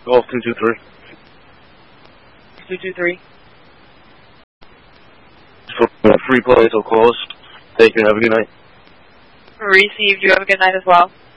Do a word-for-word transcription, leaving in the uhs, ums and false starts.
Golf two two three. two two three. For free play, so close. Thank you and have a good night. Received. You have a good night as well.